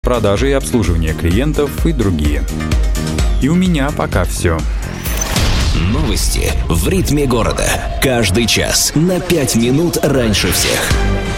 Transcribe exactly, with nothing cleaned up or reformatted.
продажи и обслуживание клиентов и другие. И у меня пока все. Новости в ритме города. Каждый час на пять минут раньше всех.